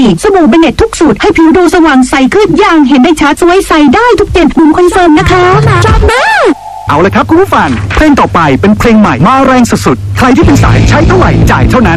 สบู่เบเนตทุกสูตรให้ผิวดูสว่างใสขึ้นอย่างเห็นได้ชัดสวยใสได้ทุกเย็นบุ๋มคอนเฟิร์มนะคะจัดมาเอาเลยครับคุณผู้ฟังเพลงต่อไปเป็นเพลงใหม่มาแรงสุดๆใครที่เป็นสายใช้เท่าไหร่จ่ายเท่านั้น